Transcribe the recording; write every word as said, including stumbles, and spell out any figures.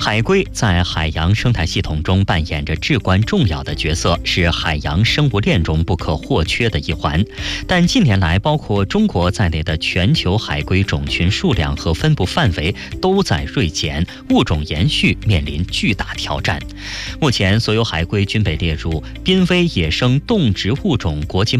海龟在海洋生态系统中扮演着至关重要的角色，是海洋生物链中不可或缺的一环。但近年来，包括中国在内的全球海龟种群数量和分布范围都在锐减，物种延续面临巨大挑战。目前，所有海龟均被列入濒危野生动植物种国际